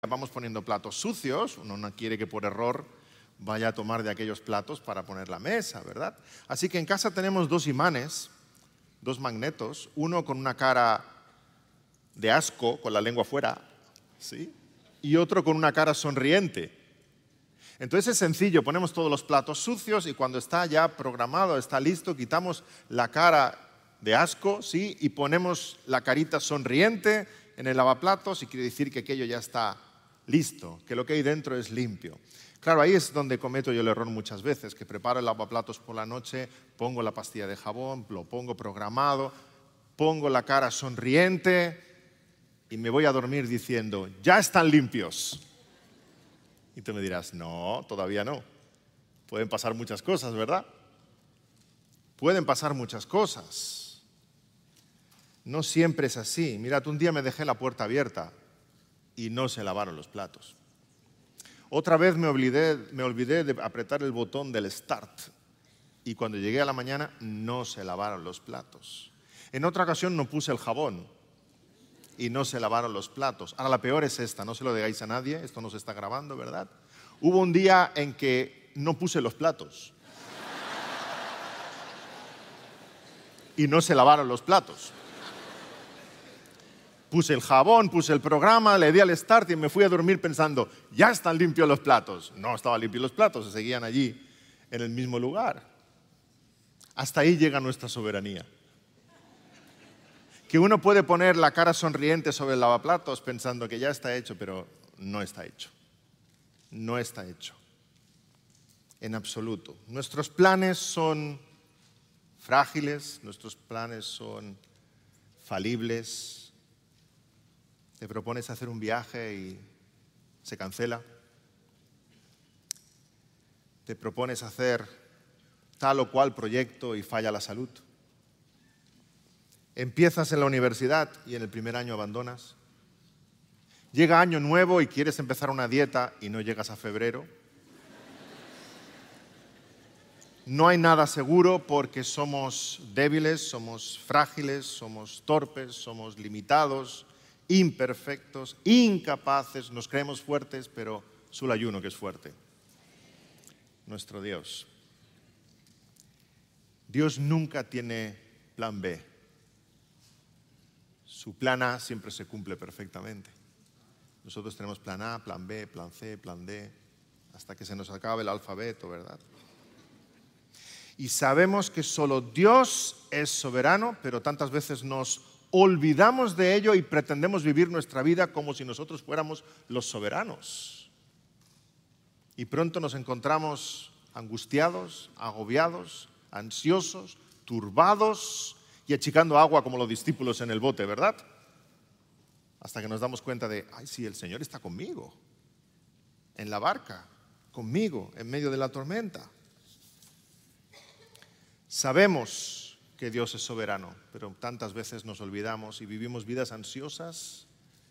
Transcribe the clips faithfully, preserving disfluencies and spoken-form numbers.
Vamos poniendo platos sucios, uno no quiere que por error vaya a tomar de aquellos platos para poner la mesa, ¿verdad? Así que en casa tenemos dos imanes, dos magnetos, uno con una cara de asco, con la lengua fuera, ¿sí? Y otro con una cara sonriente. Entonces es sencillo, ponemos todos los platos sucios y cuando está ya programado, está listo, quitamos la cara de asco, ¿sí? Y ponemos la carita sonriente en el lavaplatos y quiere decir que aquello ya está listo, que lo que hay dentro es limpio. Claro, ahí es donde cometo yo el error muchas veces, que preparo el lavaplatos por la noche, pongo la pastilla de jabón, lo pongo programado, pongo la cara sonriente y me voy a dormir diciendo, ya están limpios. Y tú me dirás, no, todavía no. Pueden pasar muchas cosas, ¿verdad? Pueden pasar muchas cosas. No siempre es así. Mirad, un día me dejé la puerta abierta y no se lavaron los platos. Otra vez me olvidé, me olvidé de apretar el botón del start y cuando llegué a la mañana no se lavaron los platos. En otra ocasión no puse el jabón y no se lavaron los platos. Ahora la peor es esta, no se lo digáis a nadie, esto no se está grabando, ¿verdad? Hubo un día en que no puse los platos y no se lavaron los platos. Puse el jabón, puse el programa, le di al start y me fui a dormir pensando, ya están limpios los platos. No estaban limpios los platos, se seguían allí en el mismo lugar. Hasta ahí llega nuestra soberanía. Que uno puede poner la cara sonriente sobre el lavaplatos pensando que ya está hecho, pero no está hecho. No está hecho. En absoluto. Nuestros planes son frágiles, nuestros planes son falibles. Te propones hacer un viaje y se cancela. Te propones hacer tal o cual proyecto y falla la salud. Empiezas en la universidad y en el primer año abandonas. Llega año nuevo y quieres empezar una dieta y no llegas a febrero. No hay nada seguro porque somos débiles, somos frágiles, somos torpes, somos limitados, imperfectos, incapaces, nos creemos fuertes, pero solo hay uno que es fuerte, nuestro Dios. Dios nunca tiene plan B. Su plan A siempre se cumple perfectamente. Nosotros tenemos plan A, plan B, plan C, plan D, hasta que se nos acabe el alfabeto, ¿verdad? Y sabemos que solo Dios es soberano, pero tantas veces nos olvidamos de ello y pretendemos vivir nuestra vida como si nosotros fuéramos los soberanos. Y pronto nos encontramos angustiados, agobiados, ansiosos, turbados y achicando agua como los discípulos en el bote, ¿verdad? Hasta que nos damos cuenta de, ay, sí, el Señor está conmigo, en la barca, conmigo, en medio de la tormenta. Sabemos que Dios es soberano, pero tantas veces nos olvidamos y vivimos vidas ansiosas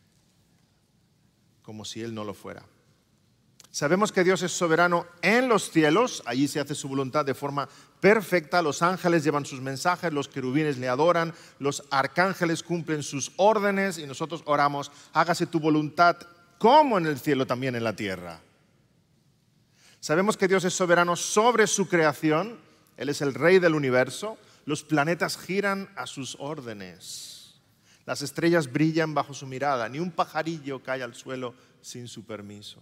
como si Él no lo fuera. Sabemos que Dios es soberano en los cielos, allí se hace su voluntad de forma perfecta, los ángeles llevan sus mensajes, los querubines le adoran, los arcángeles cumplen sus órdenes y nosotros oramos, hágase tu voluntad como en el cielo también en la tierra. Sabemos que Dios es soberano sobre su creación, Él es el rey del universo. Los planetas giran a sus órdenes. Las estrellas brillan bajo su mirada. Ni un pajarillo cae al suelo sin su permiso.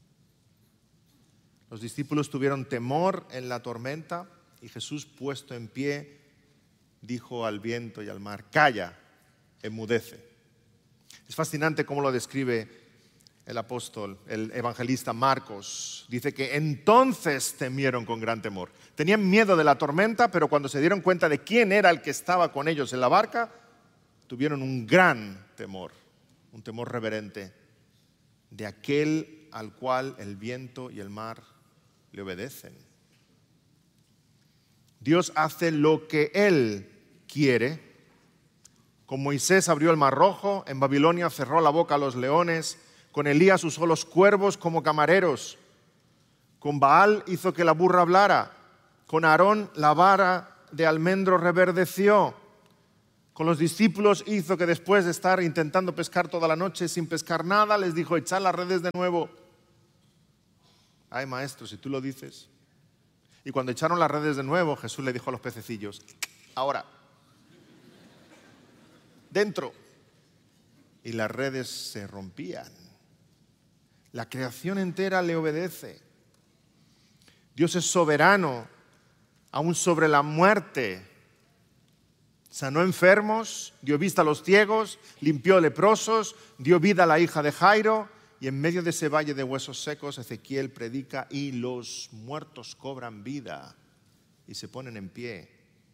Los discípulos tuvieron temor en la tormenta y Jesús, puesto en pie, dijo al viento y al mar, calla, enmudece. Es fascinante cómo lo describe el apóstol, el evangelista Marcos. Dice que entonces temieron con gran temor. Tenían miedo de la tormenta, pero cuando se dieron cuenta de quién era el que estaba con ellos en la barca, tuvieron un gran temor, un temor reverente de aquel al cual el viento y el mar le obedecen. Dios hace lo que Él quiere. Con Moisés abrió el mar rojo, en Babilonia cerró la boca a los leones, con Elías usó los cuervos como camareros, con Baal hizo que la burra hablara, con Aarón la vara de almendro reverdeció. Con los discípulos hizo que después de estar intentando pescar toda la noche sin pescar nada, les dijo, echad las redes de nuevo. Ay, maestro, si tú lo dices. Y cuando echaron las redes de nuevo, Jesús le dijo a los pececillos, ahora, dentro. Y las redes se rompían. La creación entera le obedece. Dios es soberano, aún sobre la muerte. Sanó enfermos, dio vista a los ciegos, limpió leprosos, dio vida a la hija de Jairo, y en medio de ese valle de huesos secos, Ezequiel predica y los muertos cobran vida y se ponen en pie.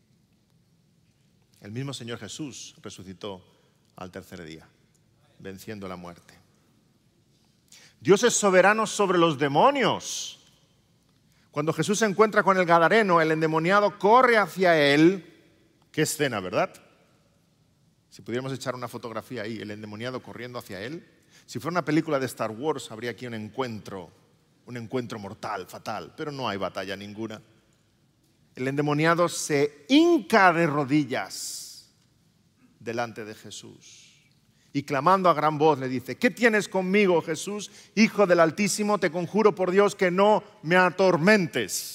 El mismo Señor Jesús resucitó al tercer día, venciendo la muerte. Dios es soberano sobre los demonios. Cuando Jesús se encuentra con el gadareno, el endemoniado corre hacia él. Qué escena, ¿verdad? Si pudiéramos echar una fotografía ahí, el endemoniado corriendo hacia él. Si fuera una película de Star Wars, habría aquí un encuentro, un encuentro mortal, fatal, pero no hay batalla ninguna. El endemoniado se hinca de rodillas delante de Jesús y clamando a gran voz le dice, ¿qué tienes conmigo, Jesús, Hijo del Altísimo? Te conjuro por Dios que no me atormentes.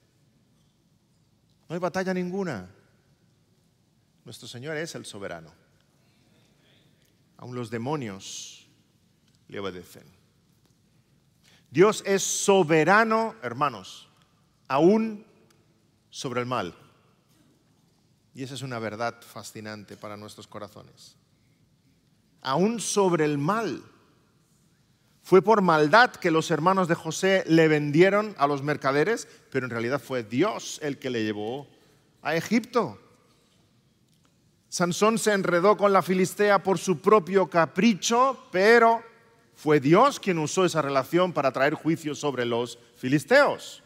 No hay batalla ninguna. Nuestro Señor es el soberano. Aún los demonios le obedecen. Dios es soberano, hermanos, aún sobre el mal. Y esa es una verdad fascinante para nuestros corazones. Aún sobre el mal. Fue por maldad que los hermanos de José le vendieron a los mercaderes, pero en realidad fue Dios el que le llevó a Egipto. Sansón se enredó con la filistea por su propio capricho, pero fue Dios quien usó esa relación para traer juicio sobre los filisteos.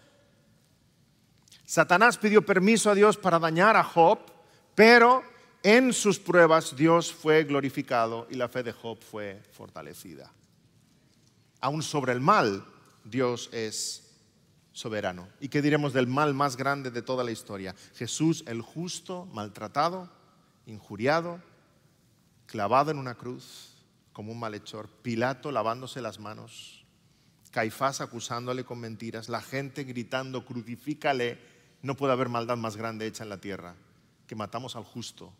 Satanás pidió permiso a Dios para dañar a Job, pero en sus pruebas Dios fue glorificado y la fe de Job fue fortalecida. Aún sobre el mal, Dios es soberano. ¿Y qué diremos del mal más grande de toda la historia? Jesús, el justo, maltratado, injuriado, clavado en una cruz como un malhechor, Pilato lavándose las manos, Caifás acusándole con mentiras, la gente gritando, crucifícale. No puede haber maldad más grande hecha en la tierra, que matamos al justo.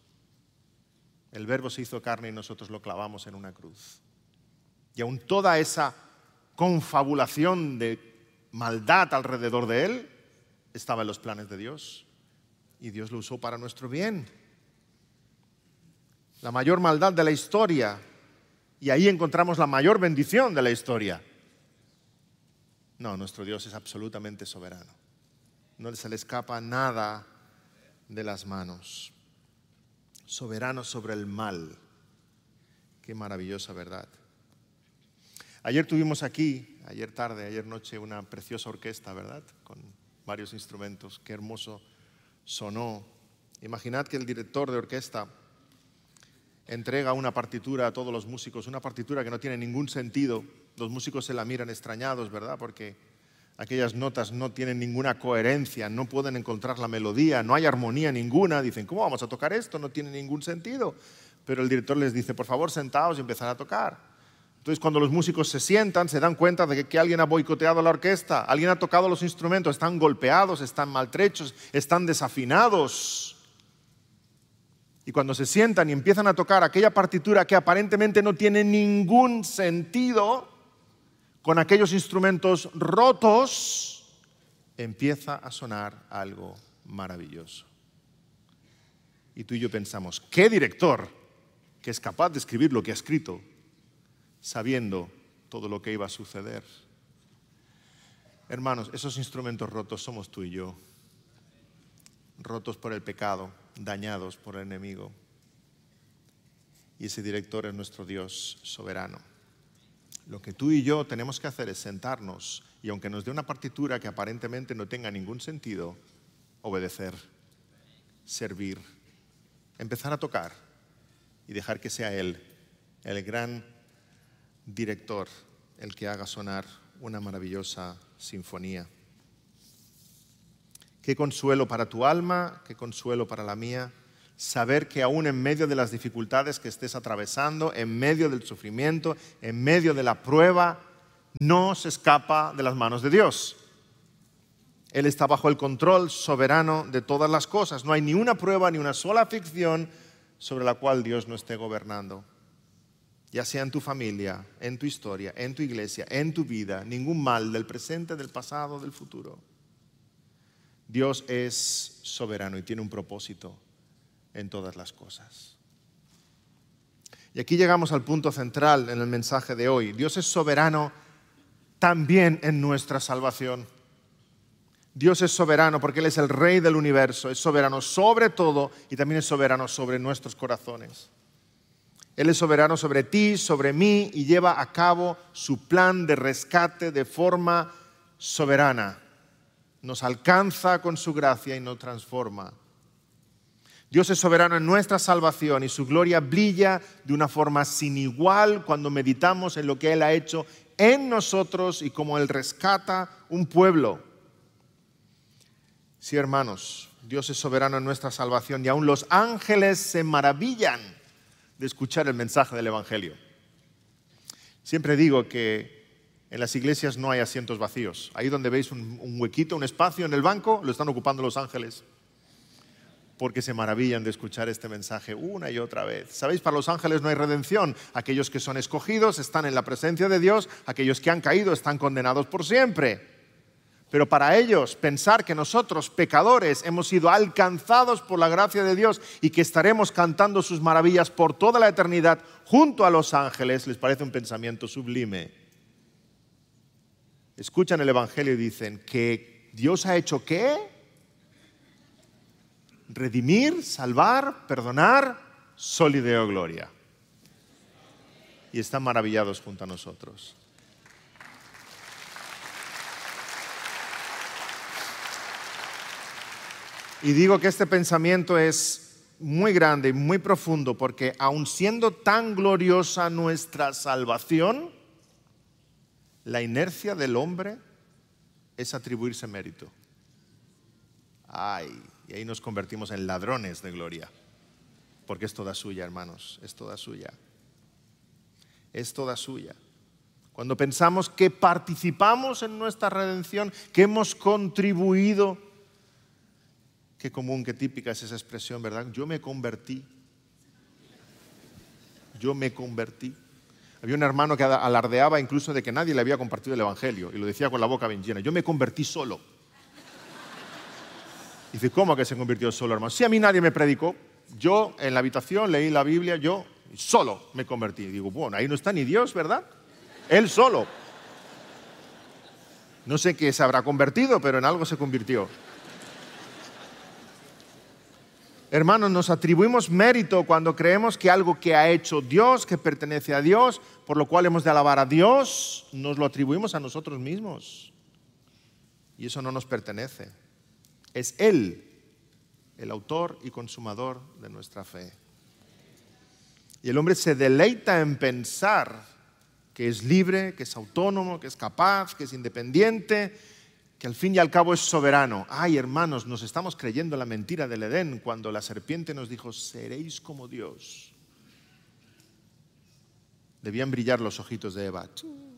El Verbo se hizo carne y nosotros lo clavamos en una cruz. Y aún toda esa confabulación de maldad alrededor de él estaba en los planes de Dios. Y Dios lo usó para nuestro bien. La mayor maldad de la historia, y ahí encontramos la mayor bendición de la historia. No, nuestro Dios es absolutamente soberano. No se le escapa nada de las manos. Soberano sobre el mal. Qué maravillosa verdad. Ayer tuvimos aquí, ayer tarde, ayer noche, una preciosa orquesta, ¿verdad? Con varios instrumentos. Qué hermoso sonó. Imaginad que el director de orquesta entrega una partitura a todos los músicos, una partitura que no tiene ningún sentido. Los músicos se la miran extrañados, ¿verdad? Porque aquellas notas no tienen ninguna coherencia, no pueden encontrar la melodía, no hay armonía ninguna. Dicen, ¿cómo vamos a tocar esto? No tiene ningún sentido. Pero el director les dice, por favor, sentaos y empezar a tocar. Entonces, cuando los músicos se sientan, se dan cuenta de que, que alguien ha boicoteado la orquesta, alguien ha tocado los instrumentos, están golpeados, están maltrechos, están desafinados. Y cuando se sientan y empiezan a tocar aquella partitura que aparentemente no tiene ningún sentido, con aquellos instrumentos rotos, empieza a sonar algo maravilloso. Y tú y yo pensamos, ¿qué director que es capaz de escribir lo que ha escrito, sabiendo todo lo que iba a suceder? Hermanos, esos instrumentos rotos somos tú y yo, rotos por el pecado, dañados por el enemigo. Y ese director es nuestro Dios soberano. Lo que tú y yo tenemos que hacer es sentarnos y aunque nos dé una partitura que aparentemente no tenga ningún sentido, obedecer, servir, empezar a tocar y dejar que sea Él, el gran director, el que haga sonar una maravillosa sinfonía. Qué consuelo para tu alma, qué consuelo para la mía, Saber que aún en medio de las dificultades que estés atravesando, en medio del sufrimiento, en medio de la prueba, no se escapa de las manos de Dios. Él está bajo el control soberano de todas las cosas. No hay ni una prueba ni una sola aflicción sobre la cual Dios no esté gobernando. Ya sea en tu familia, en tu historia, en tu iglesia, en tu vida, ningún mal del presente, del pasado, del futuro. Dios es soberano y tiene un propósito en todas las cosas. Y aquí llegamos al punto central en el mensaje de hoy. Dios es soberano también en nuestra salvación. Dios es soberano porque Él es el Rey del universo, es soberano sobre todo y también es soberano sobre nuestros corazones. Él es soberano sobre ti, sobre mí y lleva a cabo su plan de rescate de forma soberana. Nos alcanza con su gracia y nos transforma. Dios es soberano en nuestra salvación y su gloria brilla de una forma sin igual cuando meditamos en lo que Él ha hecho en nosotros y cómo Él rescata un pueblo. Sí, hermanos, Dios es soberano en nuestra salvación y aún los ángeles se maravillan de escuchar el mensaje del Evangelio. Siempre digo que en las iglesias no hay asientos vacíos. Ahí donde veis un, un huequito, un espacio en el banco, lo están ocupando los ángeles, porque se maravillan de escuchar este mensaje una y otra vez. ¿Sabéis? Para los ángeles no hay redención. Aquellos que son escogidos están en la presencia de Dios, aquellos que han caído están condenados por siempre. Pero para ellos, pensar que nosotros, pecadores, hemos sido alcanzados por la gracia de Dios y que estaremos cantando sus maravillas por toda la eternidad junto a los ángeles, les parece un pensamiento sublime. Escuchan el Evangelio y dicen que Dios ha hecho ¿qué? Redimir, salvar, perdonar, solideo gloria. Y están maravillados junto a nosotros. Y digo que este pensamiento es muy grande y muy profundo porque aun siendo tan gloriosa nuestra salvación, la inercia del hombre es atribuirse mérito. Ay, y ahí nos convertimos en ladrones de gloria, porque es toda suya, hermanos, es toda suya. Es toda suya. Cuando pensamos que participamos en nuestra redención, que hemos contribuido, qué común, qué típica es esa expresión, ¿verdad? Yo me convertí. Yo me convertí. Había un hermano que alardeaba incluso de que nadie le había compartido el Evangelio y lo decía con la boca bien llena. Yo me convertí solo. Dice, ¿cómo que se convirtió solo, hermano? Si a mí nadie me predicó, yo en la habitación leí la Biblia, yo solo me convertí. Y digo, bueno, ahí no está ni Dios, ¿verdad? Él solo. No sé qué se habrá convertido, pero en algo se convirtió. Hermanos, nos atribuimos mérito cuando creemos que algo que ha hecho Dios, que pertenece a Dios, por lo cual hemos de alabar a Dios, nos lo atribuimos a nosotros mismos. Y eso no nos pertenece. Es Él, el autor y consumador de nuestra fe. Y el hombre se deleita en pensar que es libre, que es autónomo, que es capaz, que es independiente, que al fin y al cabo es soberano. Ay, hermanos, nos estamos creyendo la mentira del Edén cuando la serpiente nos dijo, seréis como Dios. Debían brillar los ojitos de Eva.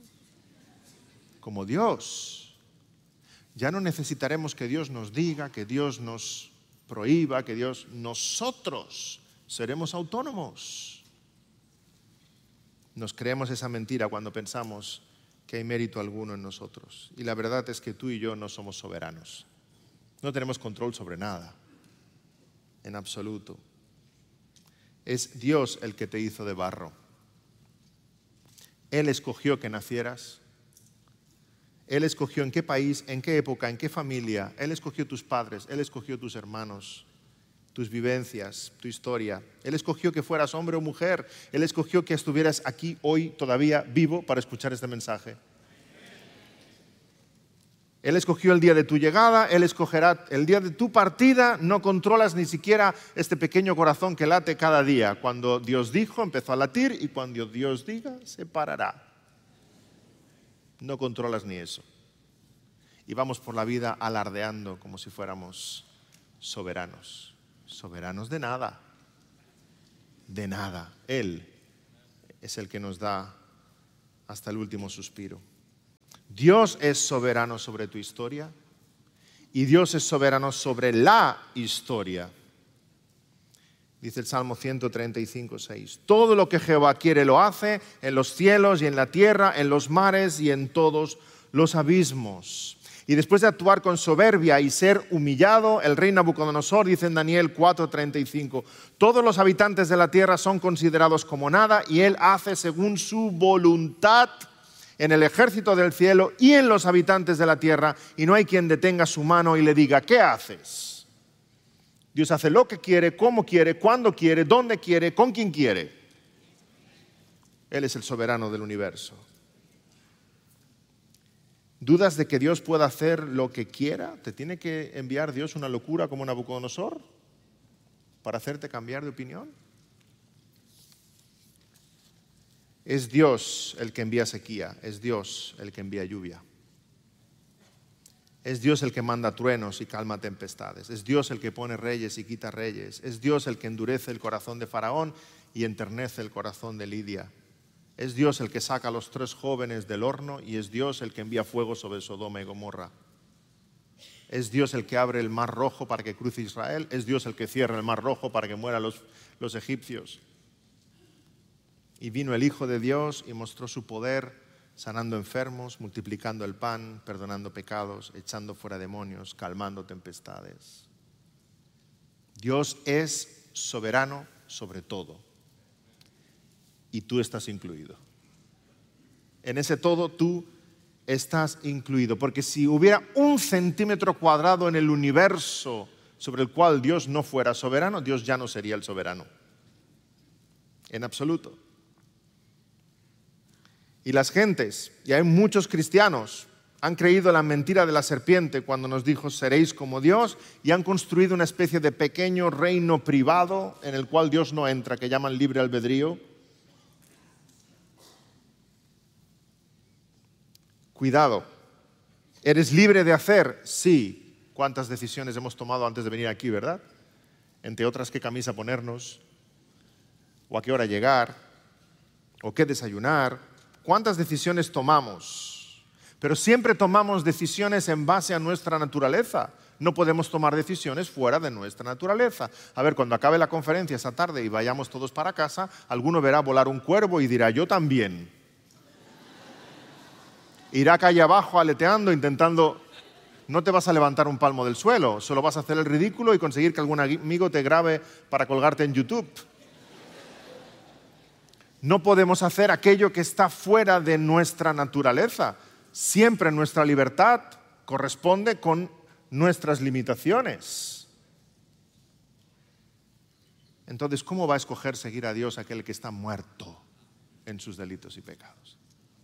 Como Dios. Ya no necesitaremos que Dios nos diga, que Dios nos prohíba, que Dios... Nosotros seremos autónomos. Nos creemos esa mentira cuando pensamos que hay mérito alguno en nosotros. Y la verdad es que tú y yo no somos soberanos. No tenemos control sobre nada, en absoluto. Es Dios el que te hizo de barro. Él escogió que nacieras. Él escogió en qué país, en qué época, en qué familia. Él escogió tus padres, Él escogió tus hermanos, tus vivencias, tu historia. Él escogió que fueras hombre o mujer. Él escogió que estuvieras aquí hoy todavía vivo para escuchar este mensaje. Él escogió el día de tu llegada, Él escogerá el día de tu partida. No controlas ni siquiera este pequeño corazón que late cada día. Cuando Dios dijo, empezó a latir y cuando Dios diga, se parará. No controlas ni eso. Y vamos por la vida alardeando como si fuéramos soberanos. Soberanos de nada. de nada. Él es el que nos da hasta el último suspiro. Dios es soberano sobre tu historia y Dios es soberano sobre la historia. Dice el Salmo ciento treinta y cinco, seis. Todo lo que Jehová quiere lo hace en los cielos y en la tierra, en los mares y en todos los abismos. Y después de actuar con soberbia y ser humillado, el rey Nabucodonosor, dice en Daniel cuatro, treinta y cinco, todos los habitantes de la tierra son considerados como nada y él hace según su voluntad en el ejército del cielo y en los habitantes de la tierra, y no hay quien detenga su mano y le diga, ¿qué haces? Dios hace lo que quiere, cómo quiere, cuándo quiere, dónde quiere, con quién quiere. Él es el soberano del universo. ¿Dudas de que Dios pueda hacer lo que quiera? ¿Te tiene que enviar Dios una locura como Nabucodonosor para hacerte cambiar de opinión? Es Dios el que envía sequía, es Dios el que envía lluvia. Es Dios el que manda truenos y calma tempestades. Es Dios el que pone reyes y quita reyes. Es Dios el que endurece el corazón de Faraón y enternece el corazón de Lidia. Es Dios el que saca a los tres jóvenes del horno y es Dios el que envía fuego sobre Sodoma y Gomorra. Es Dios el que abre el mar rojo para que cruce Israel. Es Dios el que cierra el mar rojo para que mueran los, los egipcios. Y vino el Hijo de Dios y mostró su poder, sanando enfermos, multiplicando el pan, perdonando pecados, echando fuera demonios, calmando tempestades. Dios es soberano sobre todo. Y tú estás incluido. En ese todo tú estás incluido. Porque si hubiera un centímetro cuadrado en el universo sobre el cual Dios no fuera soberano, Dios ya no sería el soberano. En absoluto. Y las gentes, y hay muchos cristianos, han creído la mentira de la serpiente cuando nos dijo seréis como Dios, y han construido una especie de pequeño reino privado en el cual Dios no entra, que llaman libre albedrío. Cuidado, ¿eres libre de hacer? Sí. ¿Cuántas decisiones hemos tomado antes de venir aquí, verdad? Entre otras, qué camisa ponernos, o a qué hora llegar, o qué desayunar. ¿Cuántas decisiones tomamos? Pero siempre tomamos decisiones en base a nuestra naturaleza. No podemos tomar decisiones fuera de nuestra naturaleza. A ver, cuando acabe la conferencia esa tarde y vayamos todos para casa, alguno verá volar un cuervo y dirá, yo también. Irá calle abajo aleteando, intentando... No te vas a levantar un palmo del suelo, solo vas a hacer el ridículo y conseguir que algún amigo te grabe para colgarte en YouTube. No podemos hacer aquello que está fuera de nuestra naturaleza. Siempre nuestra libertad corresponde con nuestras limitaciones. Entonces, ¿cómo va a escoger seguir a Dios aquel que está muerto en sus delitos y pecados?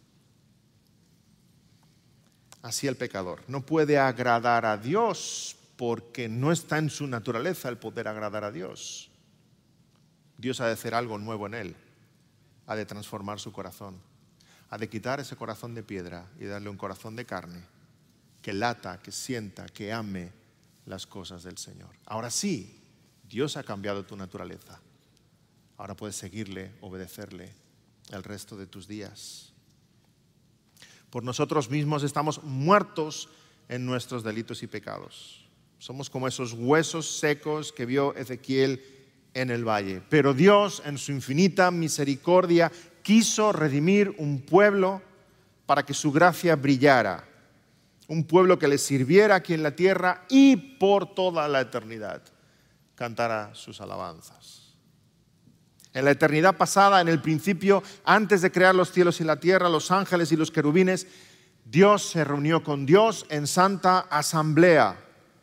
Así el pecador no puede agradar a Dios porque no está en su naturaleza el poder agradar a Dios. Dios ha de hacer algo nuevo en él. Ha de transformar su corazón, ha de quitar ese corazón de piedra y darle un corazón de carne, que lata, que sienta, que ame las cosas del Señor. Ahora sí, Dios ha cambiado tu naturaleza. Ahora puedes seguirle, obedecerle el resto de tus días. Por nosotros mismos estamos muertos en nuestros delitos y pecados. Somos como esos huesos secos que vio Ezequiel en el valle. Pero Dios, en su infinita misericordia, quiso redimir un pueblo para que su gracia brillara. Un pueblo que le sirviera aquí en la tierra y por toda la eternidad cantara sus alabanzas. En la eternidad pasada, en el principio, antes de crear los cielos y la tierra, los ángeles y los querubines, Dios se reunió con Dios en santa asamblea.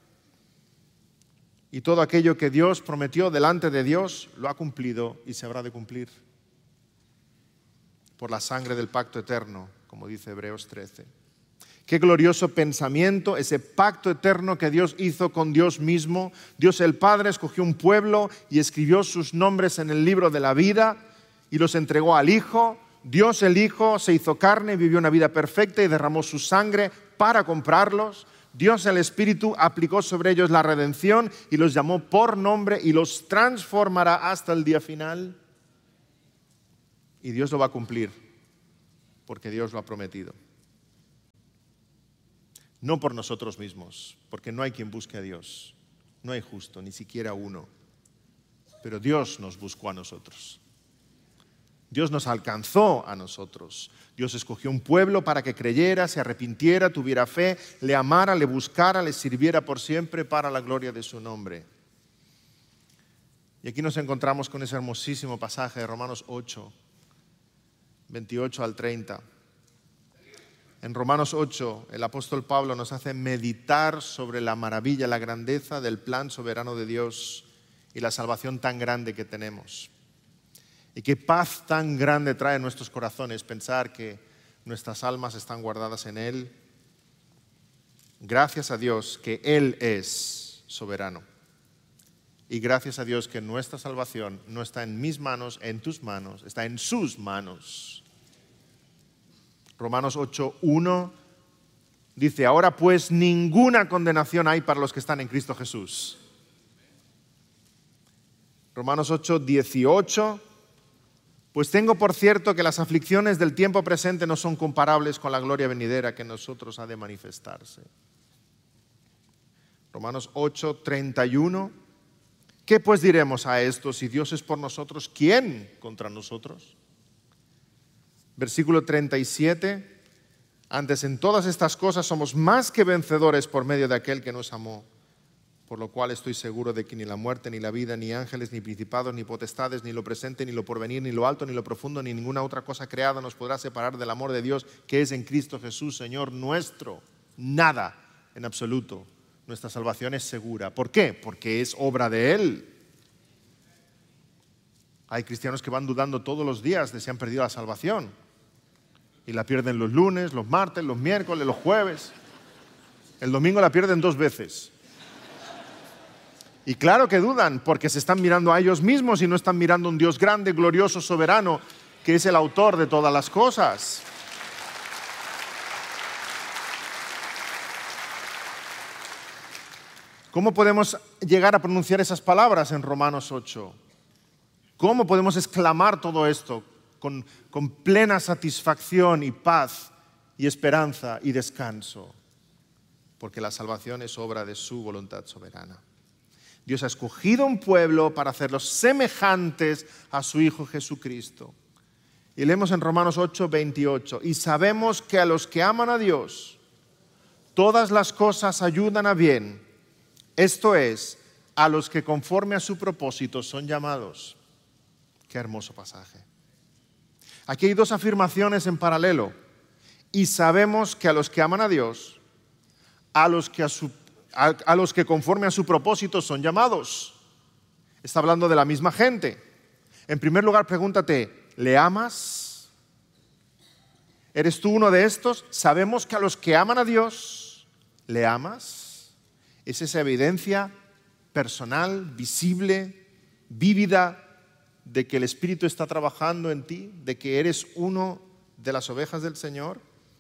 Y todo aquello que Dios prometió delante de Dios lo ha cumplido y se habrá de cumplir por la sangre del pacto eterno, como dice Hebreos trece. Qué glorioso pensamiento, ese pacto eterno que Dios hizo con Dios mismo. Dios el Padre escogió un pueblo y escribió sus nombres en el libro de la vida y los entregó al Hijo. Dios el Hijo se hizo carne, vivió una vida perfecta y derramó su sangre para comprarlos. Dios el Espíritu aplicó sobre ellos la redención y los llamó por nombre y los transformará hasta el día final. Y Dios lo va a cumplir, porque Dios lo ha prometido. No por nosotros mismos, porque no hay quien busque a Dios. No hay justo, ni siquiera uno. Pero Dios nos buscó a nosotros. Dios nos alcanzó a nosotros. Dios escogió un pueblo para que creyera, se arrepintiera, tuviera fe, le amara, le buscara, le sirviera por siempre para la gloria de su nombre. Y aquí nos encontramos con ese hermosísimo pasaje de Romanos ocho, veintiocho al treinta. En Romanos ocho, el apóstol Pablo nos hace meditar sobre la maravilla, la grandeza del plan soberano de Dios y la salvación tan grande que tenemos. Y qué paz tan grande trae en nuestros corazones pensar que nuestras almas están guardadas en Él. Gracias a Dios que Él es soberano. Y gracias a Dios que nuestra salvación no está en mis manos, en tus manos, está en sus manos. Romanos ocho, uno dice, ahora pues ninguna condenación hay para los que están en Cristo Jesús. Romanos ocho, dieciocho, pues tengo por cierto que las aflicciones del tiempo presente no son comparables con la gloria venidera que en nosotros ha de manifestarse. Romanos ocho, treinta y uno, ¿qué pues diremos a esto? Si Dios es por nosotros, ¿quién contra nosotros? Versículo treinta y siete, antes en todas estas cosas somos más que vencedores por medio de aquel que nos amó, por lo cual estoy seguro de que ni la muerte, ni la vida, ni ángeles, ni principados, ni potestades, ni lo presente, ni lo porvenir, ni lo alto, ni lo profundo, ni ninguna otra cosa creada nos podrá separar del amor de Dios que es en Cristo Jesús, Señor nuestro. Nada en absoluto. Nuestra salvación es segura. ¿Por qué? Porque es obra de Él. Hay cristianos que van dudando todos los días de si han perdido la salvación. Y la pierden los lunes, los martes, los miércoles, los jueves. El domingo la pierden dos veces. Y claro que dudan, porque se están mirando a ellos mismos y no están mirando a un Dios grande, glorioso, soberano, que es el autor de todas las cosas. ¿Cómo podemos llegar a pronunciar esas palabras en Romanos ocho? ¿Cómo podemos exclamar todo esto con, con plena satisfacción y paz y esperanza y descanso? Porque la salvación es obra de su voluntad soberana. Dios ha escogido un pueblo para hacerlos semejantes a su Hijo Jesucristo. Y leemos en Romanos ocho, veintiocho, y sabemos que a los que aman a Dios, todas las cosas ayudan a bien. Esto es, a los que conforme a su propósito son llamados. Qué hermoso pasaje. Aquí hay dos afirmaciones en paralelo. Y sabemos que a los que aman a Dios, a los que a su A, a los que conforme a su propósito son llamados. Está hablando de la misma gente. En primer lugar, pregúntate, ¿le amas? ¿Eres tú uno de estos? Sabemos que a los que aman a Dios, ¿le amas? Es esa evidencia personal, visible, vívida, de que el Espíritu está trabajando en ti, de que eres uno de las ovejas del Señor.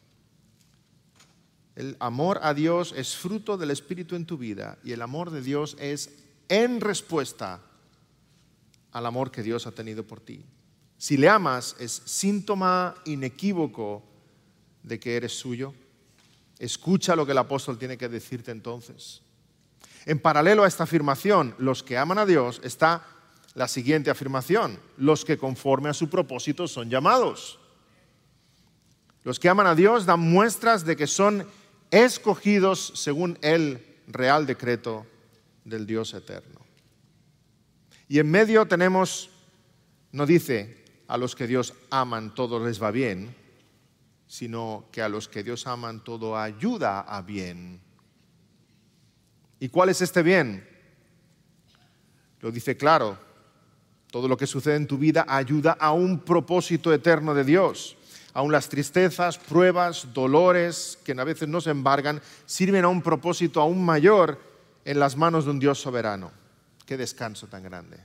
El amor a Dios es fruto del Espíritu en tu vida y el amor de Dios es en respuesta al amor que Dios ha tenido por ti. Si le amas, es síntoma inequívoco de que eres suyo. Escucha lo que el apóstol tiene que decirte entonces. En paralelo a esta afirmación, los que aman a Dios, está la siguiente afirmación: los que conforme a su propósito son llamados. Los que aman a Dios dan muestras de que son escogidos según el real decreto del Dios eterno. Y en medio tenemos, no dice a los que Dios aman todo les va bien, sino que a los que Dios aman todo ayuda a bien. ¿Y cuál es este bien? Lo dice claro, todo lo que sucede en tu vida ayuda a un propósito eterno de Dios. Aún las tristezas, pruebas, dolores que a veces nos embargan, sirven a un propósito aún mayor en las manos de un Dios soberano. ¡Qué descanso tan grande!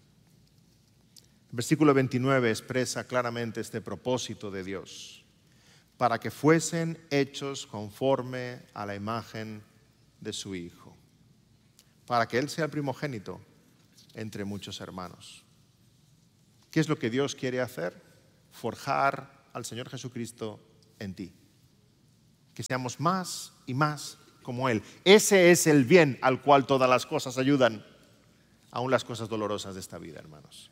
El versículo veintinueve expresa claramente este propósito de Dios, para que fuesen hechos conforme a la imagen de su Hijo, para que Él sea el primogénito entre muchos hermanos. ¿Qué es lo que Dios quiere hacer? forjar al Señor Jesucristo en ti. Que seamos más y más como Él. Ese es el bien al cual todas las cosas ayudan, aun las cosas dolorosas de esta vida, hermanos.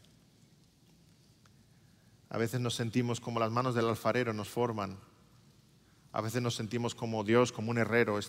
A veces nos sentimos como las manos del alfarero nos forman. A veces nos sentimos como Dios, como un herrero,